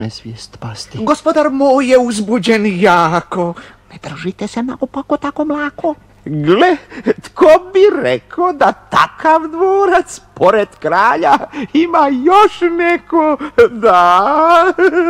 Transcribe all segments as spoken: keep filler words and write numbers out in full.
nesvijest pasti. Gospodar moj je uzbuđen jako. Ne držite se naopako tako mlako. Gle, tko bi rekao da takav dvorac, pored kralja, ima još neko, da...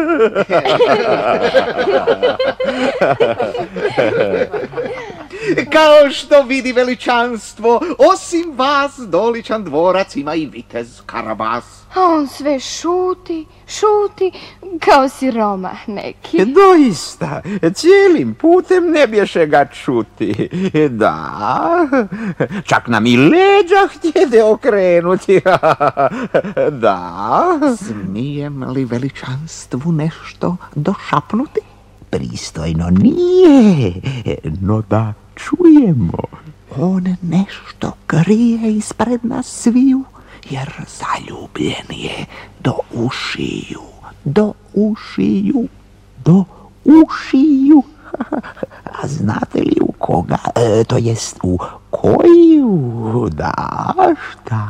Kao što vidi veličanstvo, osim vas doličan dvorac ima i vitez Karabas. A on sve šuti, šuti, kao siromah neki. Doista, cijelim putem ne bješe ga čuti. Da, čak nam i leđa htjede okrenuti. Da. Smijem li veličanstvu nešto došapnuti? Pristojno nije, no da čujemo. On nešto krije ispred nas sviju, jer zaljubljen je do ušiju, do ušiju, do ušiju. A znate li u koga, e, to jest u koju, da, šta?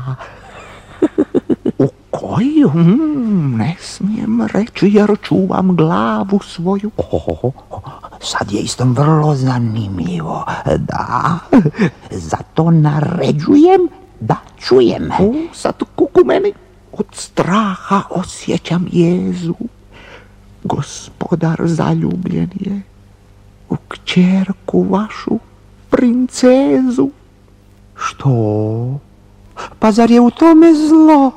U koju? Hmm, ne smijem reći jer čuvam glavu svoju. Oh, sad je isto vrlo zanimljivo, da, zato naređujem da čujem. O, sad kuku meni, od straha osjećam jezu. Gospodar zaljubljen je u kćerku vašu, princezu. Što? Pa zar je u tome zlo?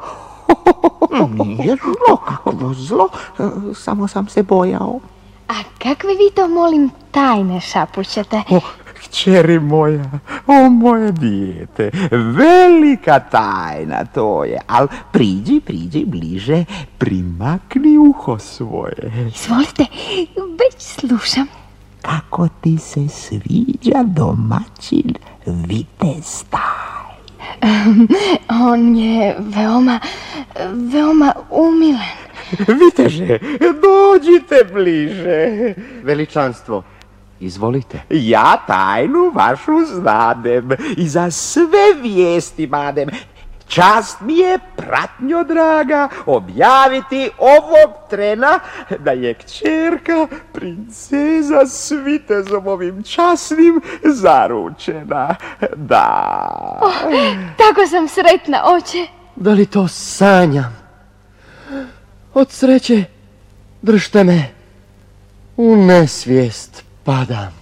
Nije zlo, kakvo zlo, samo sam se bojao. A kakve vi to, molim, tajne šapućete? Oh, kćeri moja, o moje dijete, velika tajna to je, al priđi, priđi bliže, primakni uho svoje. Izvolite, već slušam. Kako ti se sviđa domaćin vitez taj? Um, on je veoma, veoma umilen. Viteže, dođite bliže. Veličanstvo, izvolite. Ja tajnu vašu znadem i za sve vijesti madem. Čast mi je, pratnjo draga, objaviti ovog trena da je kćerka princeza s vitezom ovim časnim zaručena. Da. Oh, tako sam sretna, oče. Da li to sanjam? Od sreće držte me, u nesvijest padam.